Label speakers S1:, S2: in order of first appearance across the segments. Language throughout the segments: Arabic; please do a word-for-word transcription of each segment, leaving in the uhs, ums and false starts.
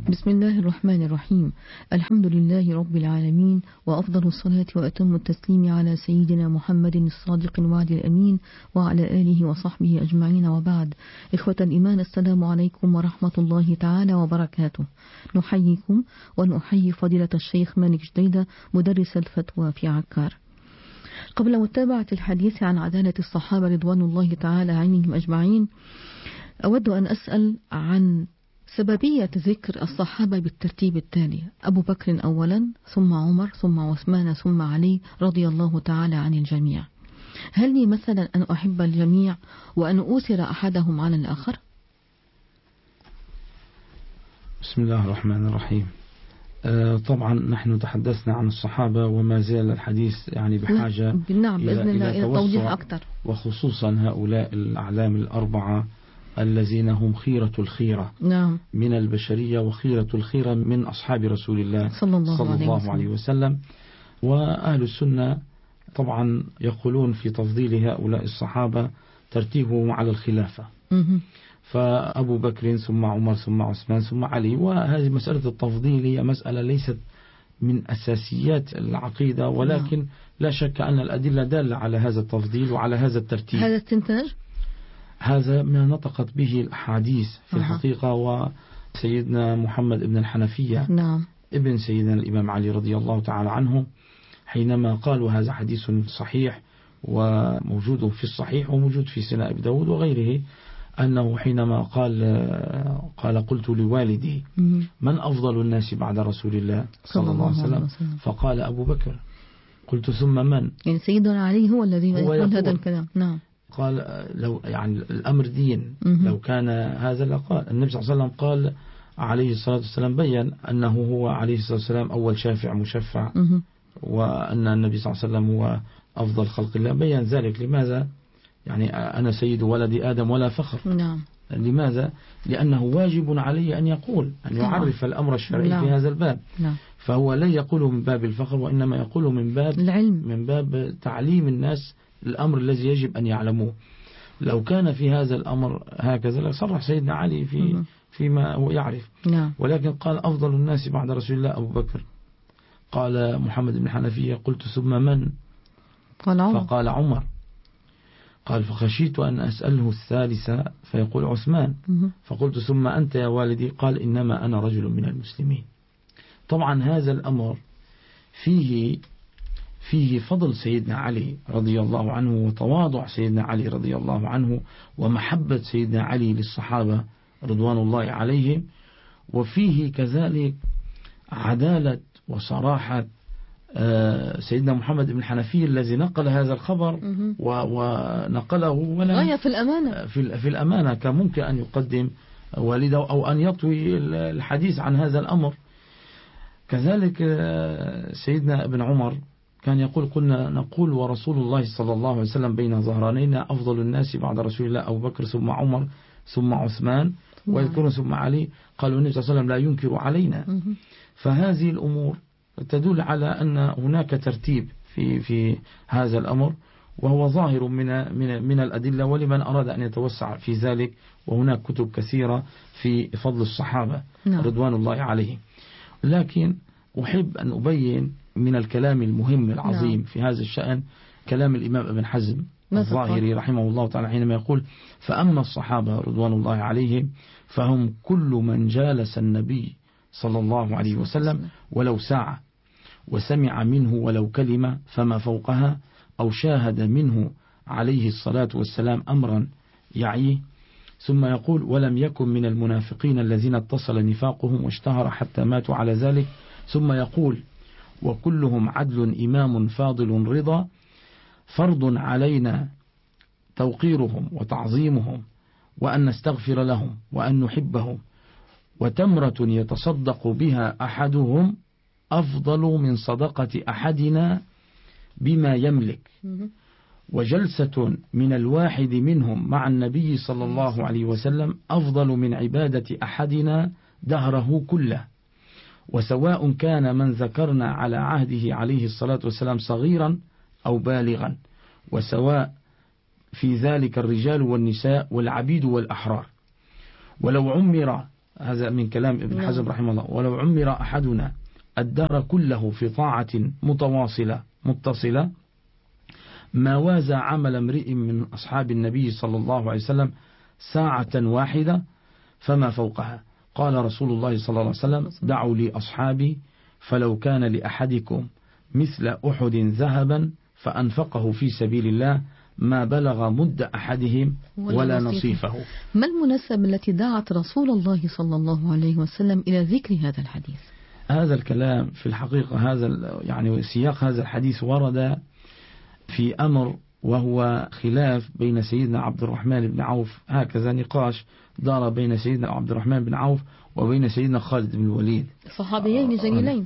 S1: بسم الله الرحمن الرحيم. الحمد لله رب العالمين، وأفضل الصلاة وأتم التسليم على سيدنا محمد الصادق الوعد الأمين وعلى آله وصحبه أجمعين، وبعد. إخوة الإيمان، السلام عليكم ورحمة الله تعالى وبركاته. نحييكم ونحيي فضيلة الشيخ مالك جديدة مدرس الفتوى في عكار. قبل متابعة الحديث عن عدالة الصحابة رضوان الله تعالى عنهم أجمعين، أود أن أسأل عن سببية ذكر الصحابة بالترتيب التالي: أبو بكر أولا، ثم عمر، ثم عثمان، ثم علي رضي الله تعالى عن الجميع. هل لي مثلا أن أحب الجميع وأن أوثر أحدهم على الآخر؟
S2: بسم الله الرحمن الرحيم. آه طبعا نحن تحدثنا عن الصحابة وما زال الحديث يعني بحاجة
S1: نعم بإذن الله إلى توضيح أكثر،
S2: وخصوصا هؤلاء الأعلام الأربعة الذين هم خيرة الخيرة
S1: نعم.
S2: من البشرية وخيرة الخيرة من أصحاب رسول الله
S1: صلى الله,
S2: صلى الله عليه, عليه وسلم. وأهل السنة طبعا يقولون في تفضيل هؤلاء الصحابة ترتيبهم على الخلافة، فأبو بكر ثم عمر ثم عثمان ثم علي. وهذه مسألة التفضيل هي مسألة ليست من أساسيات العقيدة، ولكن نعم. لا شك أن الأدلة دالة على هذا التفضيل وعلى هذا الترتيب.
S1: هذا استنتاج،
S2: هذا ما نطقت به الأحاديث في أه. الحقيقة. وسيدنا محمد بن الحنفية
S1: نعم.
S2: ابن سيدنا الإمام علي رضي الله تعالى عنه حينما قالوا هذا حديث صحيح وموجود في الصحيح وموجود في سنن أبي داود وغيره، أنه حينما قال قال قلت لوالدي من أفضل الناس بعد رسول الله صلى الله عليه وسلم، فقال أبو بكر. قلت ثم من؟
S1: يعني سيدنا علي هو الذي يقول هذا الكلام. نعم.
S2: قال لو يعني الأمر دين لو كان هذا لقال النبي صلى الله عليه وسلم قال عليه الصلاة والسلام بيّن أنه هو عليه الصلاة والسلام أول شافع مشفع، وأن النبي صلى الله عليه وسلم هو أفضل خلق الله، بيّن ذلك. لماذا؟ يعني أنا سيد ولد آدم ولا فخر.
S1: نعم.
S2: لماذا؟ لأنه واجب عليه أن يقول أن يعرف الأمر الشرعي
S1: نعم.
S2: في هذا الباب.
S1: نعم.
S2: فهو لا يقوله من باب الفخر، وإنما يقوله من باب
S1: العلم،
S2: من باب تعليم الناس الأمر الذي يجب أن يعلموه. لو كان في هذا الأمر هكذا لصرح سيدنا علي في فيما هو يعرف.
S1: نعم.
S2: ولكن قال أفضل الناس بعد رسول الله أبو بكر. قال محمد بن حنفية قلت ثم من؟
S1: قال عمر.
S2: فقال عمر. قال فخشيت أن أسأله الثالثة فيقول عثمان، فقلت ثم أنت يا والدي؟ قال إنما أنا رجل من المسلمين. طبعا هذا الأمر فيه فيه فضل سيدنا علي رضي الله عنه وتواضع سيدنا علي رضي الله عنه ومحبة سيدنا علي للصحابة رضوان الله عليهم، وفيه كذلك عدالة وصراحة سيدنا محمد بن الحنفي الذي نقل هذا الخبر ونقله ولا
S1: غاية في الأمانة
S2: في, في الأمانة، كان ممكن أن يقدم والده أو أن يطوي الحديث عن هذا الأمر. كذلك سيدنا ابن عمر كان يقول قلنا نقول ورسول الله صلى الله عليه وسلم بين ظهرانين أفضل الناس بعد رسول الله أبو بكر ثم عمر ثم عثمان ويذكر ثم علي. قالوا النبي صلى الله عليه وسلم لا ينكر علينا. فهذه الأمور تدل على أن هناك ترتيب في في هذا الأمر، وهو ظاهر من من من الأدلة، ولمن أراد أن يتوسع في ذلك. وهناك كتب كثيرة في فضل الصحابة رضوان الله عليهم. لكن أحب أن أبين من الكلام المهم العظيم في هذا الشأن كلام الإمام ابن حزم الظاهري رحمه الله تعالى حينما يقول فأما الصحابة رضوان الله عليهم فهم كل من جالس النبي صلى الله عليه وسلم ولو ساعة وسمع منه ولو كلمة فما فوقها، أو شاهد منه عليه الصلاة والسلام أمرا يعيه. ثم يقول ولم يكن من المنافقين الذين اتصل نفاقهم واشتهر حتى ماتوا على ذلك. ثم يقول وكلهم عدل إمام فاضل رضا، فرض علينا توقيرهم وتعظيمهم وأن نستغفر لهم وأن نحبهم، وتمرة يتصدق بها أحدهم أفضل من صدقة أحدنا بما يملك، وجلسة من الواحد منهم مع النبي صلى الله عليه وسلم أفضل من عبادة أحدنا دهره كله، وسواء كان من ذكرنا على عهده عليه الصلاة والسلام صغيرا أو بالغا، وسواء في ذلك الرجال والنساء والعبيد والأحرار. ولو عمر هذا من كلام ابن حزم رحمه الله: ولو عمر أحدنا الدهر كله في طاعة متواصلة متصلة ما وازى عمل امرئ من أصحاب النبي صلى الله عليه وسلم ساعة واحدة فما فوقها. قال رسول الله صلى الله عليه وسلم: دعوا لي أصحابي فلو كان لأحدكم مثل أحد ذهبا فأنفقه في سبيل الله ما بلغ مد أحدهم ولا نصيفه.
S1: ما المناسبة التي دعت رسول الله صلى الله عليه وسلم إلى ذكر هذا الحديث؟
S2: هذا الكلام في الحقيقة هذا يعني سياق هذا الحديث ورد في أمر وهو خلاف بين سيدنا عبد الرحمن بن عوف. هكذا نقاش دار بين سيدنا عبد الرحمن بن عوف وبين سيدنا خالد بن الوليد،
S1: صحابيين جليلين.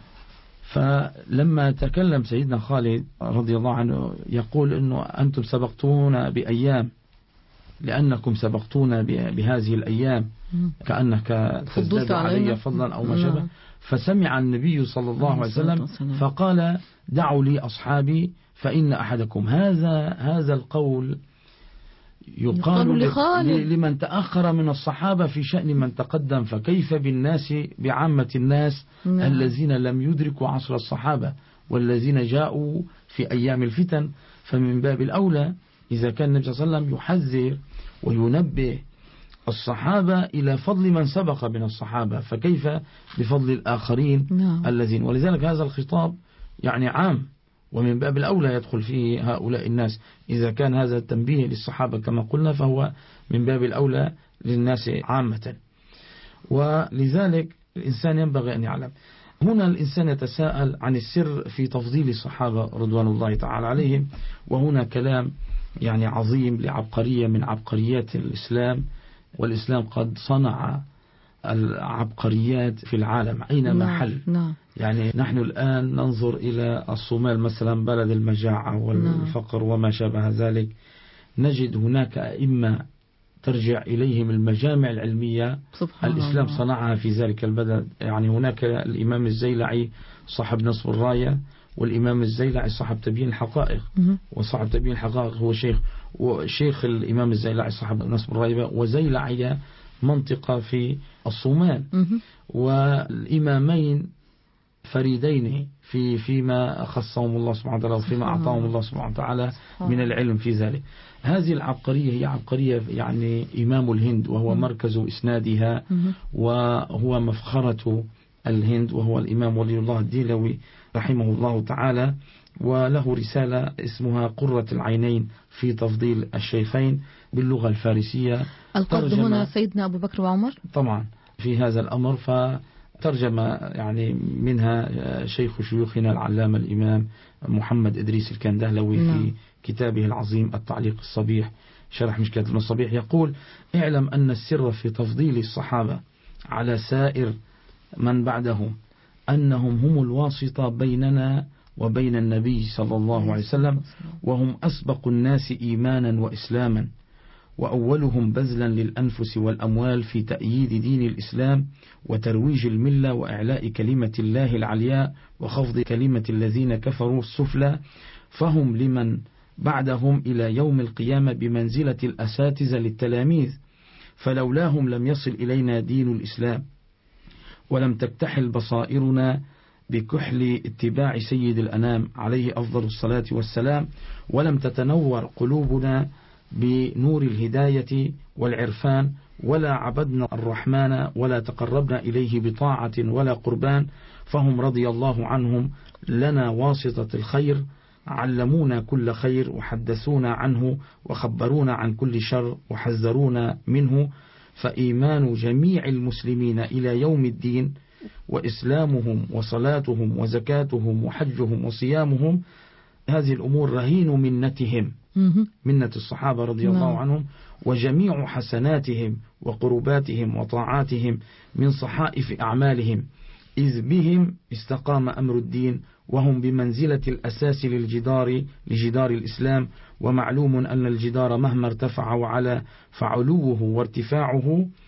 S2: فلما تكلم سيدنا خالد رضي الله عنه يقول إنه أنتم سبقتونا بأيام لأنكم سبقتونا بهذه الأيام كأنك تزداد علي فضلا أو ما شابه. فسمع النبي صلى الله عليه وسلم فقال: دعوا لي أصحابي فإن أحدكم. هذا هذا القول يقال لمن تأخر من الصحابة في شأن من تقدم، فكيف بالناس بعامة الناس نعم. الذين لم يدركوا عصر الصحابة والذين جاءوا في أيام الفتن. فمن باب الأولى إذا كان النبي صلى الله عليه وسلم يحذر وينبه الصحابة إلى فضل من سبق من الصحابة، فكيف بفضل الآخرين نعم. الذين، ولذلك هذا الخطاب يعني عام، ومن باب الأولى يدخل فيه هؤلاء الناس. إذا كان هذا التنبيه للصحابة كما قلنا فهو من باب الأولى للناس عامة. ولذلك الإنسان ينبغي أن يعلم. هنا الإنسان يتساءل عن السر في تفضيل الصحابة رضوان الله تعالى عليهم، وهنا كلام يعني عظيم لعبقرية من عبقريات الإسلام، والإسلام قد صنع العبقريات في العالم أينما
S1: نعم.
S2: حل
S1: نعم.
S2: يعني نحن الآن ننظر إلى الصومال مثلا بلد المجاعة والفقر نعم. وما شابه ذلك، نجد هناك أئمة ترجع إليهم المجامع العلمية الإسلام الله. صنعها في ذلك البلد. يعني هناك الإمام الزيلعي صاحب نصب الراية، والإمام الزيلعي صاحب تبيين الحقائق، وصاحب تبيين الحقائق هو شيخ وشيخ الإمام الزيلعي صاحب نصب الراية، وزيلعية منطقة في الصومال، والإمامين فريدين في فيما خصهم الله سبحانه وتعالى وفيما أعطاهم الله سبحانه وتعالى من العلم في ذلك. هذه العبقرية هي عبقرية يعني إمام الهند، وهو مركز إسنادها وهو مفخرة الهند، وهو الإمام ولي الله الديلوي رحمه الله تعالى، وله رسالة اسمها قرة العينين في تفضيل الشيخين باللغة الفارسية.
S1: القصد هنا سيدنا أبو بكر وعمر
S2: طبعا في هذا الأمر، فترجم يعني منها شيخ شيوخنا العلامة الإمام محمد إدريس الكندهلوي نعم. في كتابه العظيم التعليق الصبيح شرح مشكلة المصابيح يقول: اعلم أن السر في تفضيل الصحابة على سائر من بعدهم أنهم هم الواسطة بيننا وبين النبي صلى الله عليه وسلم، وهم أسبق الناس إيمانا وإسلاما، وأولهم بذلا للأنفس والأموال في تأييد دين الإسلام وترويج الملة وإعلاء كلمة الله العلياء وخفض كلمة الذين كفروا السفلى، فهم لمن بعدهم إلى يوم القيامة بمنزلة الأساتذة للتلاميذ، فلولاهم لم يصل إلينا دين الإسلام، ولم تكتحل بصائرنا بكحل اتباع سيد الأنام عليه أفضل الصلاة والسلام، ولم تتنور قلوبنا بنور الهداية والعرفان، ولا عبدنا الرحمن ولا تقربنا إليه بطاعة ولا قربان، فهم رضي الله عنهم لنا واسطة الخير، علمونا كل خير وحدثونا عنه وخبرونا عن كل شر وحذرونا منه، فإيمان جميع المسلمين إلى يوم الدين وإسلامهم وصلاتهم وزكاتهم وحجهم وصيامهم هذه الأمور رهين منتهم، منة الصحابة رضي الله عنهم، وجميع حسناتهم وقرباتهم وطاعاتهم من صحائف أعمالهم، إذ بهم استقام أمر الدين، وهم بمنزلة الأساس للجدار لجدار الإسلام، ومعلوم أن الجدار مهما ارتفع وعلى فعلوه وارتفاعه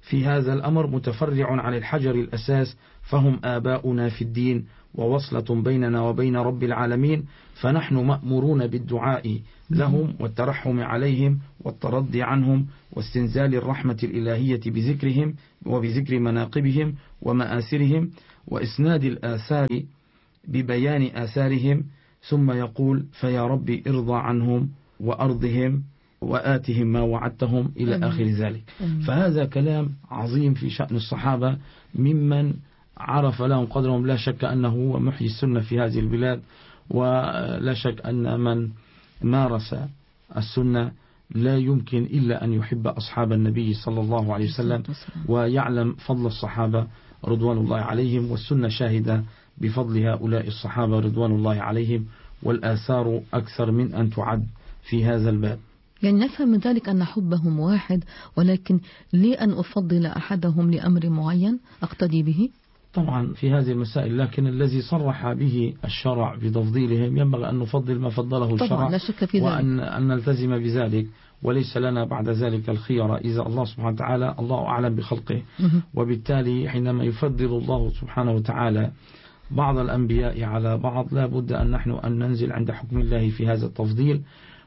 S2: في هذا الأمر متفرع عن الحجر الأساس، فهم آباؤنا في الدين ووصلة بيننا وبين رب العالمين، فنحن مأمورون بالدعاء لهم والترحم عليهم والترضي عنهم واستنزال الرحمة الإلهية بذكرهم وبذكر مناقبهم ومآثرهم وإسناد الآثار ببيان آثارهم. ثم يقول: فيا ربي ارضى عنهم وأرضهم وآتهم ما وعدتهم إلى أمين. آخر ذلك. أمين. فهذا كلام عظيم في شأن الصحابة ممن عرف لهم قدرهم. لا شك أنه هو محيي السنة في هذه البلاد، ولا شك أن من مارس السنة لا يمكن إلا أن يحب أصحاب النبي صلى الله عليه وسلم ويعلم فضل الصحابة رضوان الله عليهم، والسنة شاهدة بفضل هؤلاء الصحابة رضوان الله عليهم، والآثار أكثر من أن تعد في هذا الباب.
S1: يعني نفهم من ذلك أن حبهم واحد، ولكن ليه أن أفضل أحدهم لأمر معين أقتدي به؟
S2: طبعا في هذه المسائل، لكن الذي صرح به الشرع بتفضيلهم ينبغي أن نفضل ما فضله الشرع،
S1: لا شك في ذلك،
S2: وأن أن نلتزم بذلك، وليس لنا بعد ذلك الخيار. إذا الله سبحانه وتعالى الله أعلم بخلقه، وبالتالي حينما يفضل الله سبحانه وتعالى بعض الأنبياء على بعض لا بد أن نحن أن ننزل عند حكم الله في هذا التفضيل.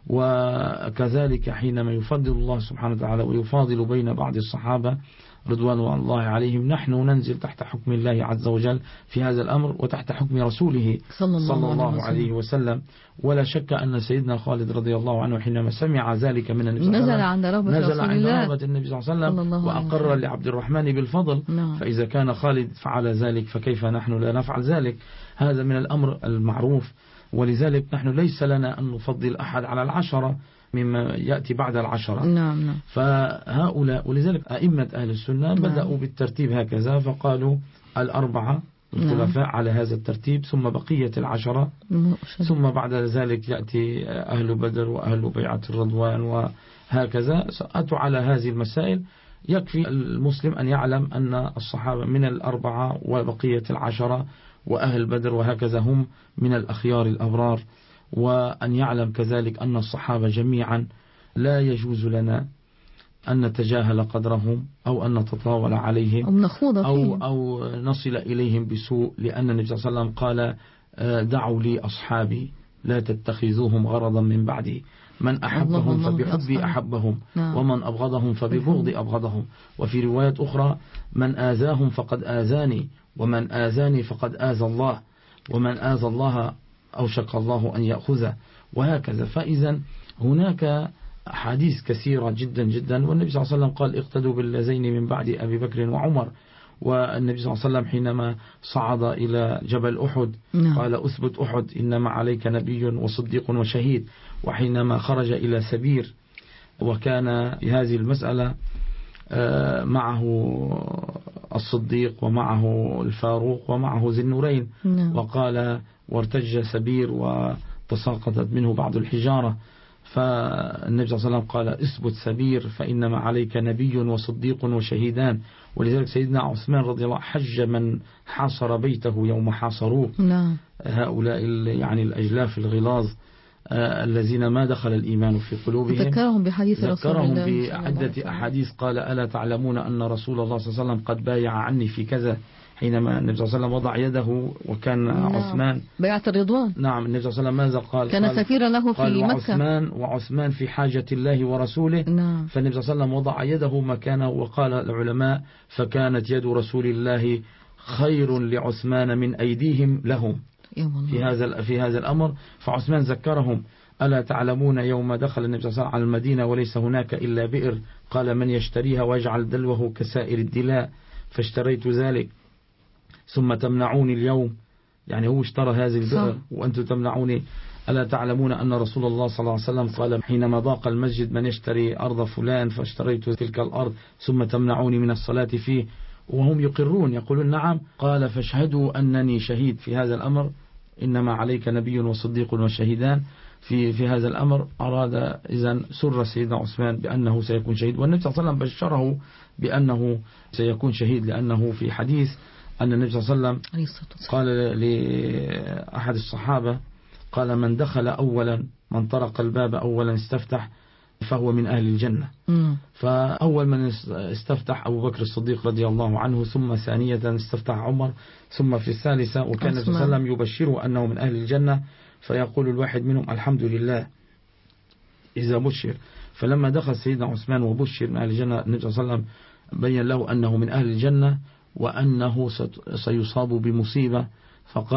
S2: وكذلك حينما يفضل الله سبحانه وتعالى ويفاضل بين بعض الصحابة رضوان الله عليهم، نحن ننزل تحت حكم الله عز وجل في هذا الأمر وتحت حكم رسوله صلى الله, صلى الله عليه وسلم. ولا شك أن سيدنا خالد رضي الله عنه حينما سمع ذلك من النبي صلى الله عليه وسلم
S1: نزل عند رغبة
S2: نزل
S1: رسول
S2: عند
S1: الله
S2: رغبة النبي صلى الله عليه وسلم وأقر لعبد الرحمن بالفضل.
S1: نعم.
S2: فإذا كان خالد فعل ذلك فكيف نحن لا نفعل ذلك؟ هذا من الأمر المعروف، ولذلك نحن ليس لنا أن نفضل أحد على العشرة مما يأتي بعد العشرة.
S1: نعم نعم.
S2: فهؤلاء ولذلك أئمة أهل السنة نعم. بدأوا بالترتيب هكذا، فقالوا الأربعة الخلفاء نعم. على هذا الترتيب، ثم بقية العشرة، ثم بعد ذلك يأتي أهل بدر وأهل بيعة الرضوان، وهكذا أتوا على هذه المسائل. يكفي المسلم أن يعلم أن الصحابة من الأربعة وبقية العشرة وأهل بدر وهكذا هم من الأخيار الأبرار، وأن يعلم كذلك أن الصحابة جميعا لا يجوز لنا أن نتجاهل قدرهم أو أن نتطاول عليهم
S1: أو نخوض
S2: أو, أو نصل إليهم بسوء، لأن النبي صلى الله عليه وسلم قال: دعوا لي أصحابي لا تتخذوهم غرضا من بعدي، من أحبهم فبحبي أحبهم نعم. ومن أبغضهم فببغضي أبغضهم. وفي رواية أخرى: من آذاهم فقد آذاني ومن آذاني فقد آذى الله ومن آذى الله أوشك الله أن يأخذه، وهكذا. فإذا هناك أحاديث كثيرة جدا جدا، والنبي صلى الله عليه وسلم قال: اقتدوا باللذين من بعد أبي بكر وعمر. والنبي صلى الله عليه وسلم حينما صعد إلى جبل أحد نعم. قال: أثبت أحد إنما عليك نبي وصديق وشهيد. وحينما خرج إلى سبير وكان في هذه المسألة معه الصديق ومعه الفاروق ومعه ذي النورين نعم. وقال: وارتج سبير وتساقطت منه بعض الحجارة. فالنبي صلى الله عليه وسلم قال: اثبت سبير فإنما عليك نبي وصديق وشهيدان. ولذلك سيدنا عثمان رضي الله حج من حاصر بيته يوم حاصروه نعم. هؤلاء يعني الأجلاف الغلاظ آه الذين ما دخل الإيمان في قلوبهم.
S1: ذكرهم بحديث رسول الله
S2: ذكرهم بعدة أحاديث، قال: ألا تعلمون أن رسول الله صلى الله عليه وسلم قد بايع عني في كذا، حينما النبي صلى الله عليه وسلم وضع يده وكان نعم. عثمان
S1: بيعة الرضوان
S2: نعم. النبي صلى الله عليه وسلم ماذا قال؟
S1: كان سفيرا له في
S2: قال:
S1: مكة.
S2: وعثمان, وعثمان في حاجة الله ورسوله نعم. فالنبي صلى الله عليه وسلم وضع يده مكانه، وقال العلماء: فكانت يد رسول الله خير لعثمان من أيديهم لهم في هذا في هذا الأمر. فعثمان ذكرهم: ألا تعلمون يوم دخل النبي صلى الله عليه وسلم على المدينة وليس هناك إلا بئر، قال: من يشتريها ويجعل دلوه كسائر الدلاء؟ فاشتريت ذلك ثم تمنعوني اليوم. يعني هو اشترى هذه البئر وأنتم تمنعوني. ألا تعلمون أن رسول الله صلى الله عليه وسلم قال حينما ضاق المسجد: من يشتري أرض فلان؟ فاشتريت تلك الأرض ثم تمنعوني من الصلاة فيه. وهم يقرون يقولون: نعم. قال: فاشهدوا أنني شهيد في هذا الأمر، إنما عليك نبي وصديق وشهيدان. في في هذا الأمر أراد إذن سر سيدنا عثمان بأنه سيكون شهيد، والنبي صلى الله عليه وسلم بشره بأنه سيكون شهيد، لأنه في حديث أن النبي صلى الله عليه وسلم قال لأحد الصحابة، قال: من دخل أولا من طرق الباب أولا استفتح فهو من أهل الجنة.
S1: مم.
S2: فأول من استفتح أبو بكر الصديق رضي الله عنه، ثم ثانية استفتح عمر، ثم في الثالثة، وكان النبي صلى الله عليه وسلم يبشره أنه من أهل الجنة، فيقول الواحد منهم الحمد لله إذا بشر. فلما دخل سيدنا عثمان وبشر من أهل الجنة، النبي صلى الله عليه وسلم بين له أنه من أهل الجنة وأنه سيصاب بمصيبة، فقال